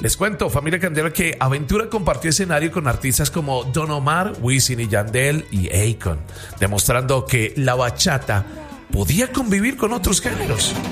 Les cuento, familia Candela, que Aventura compartió escenario con artistas como Don Omar, Wisin y Yandel y Akon, demostrando que la bachata podía convivir con otros géneros.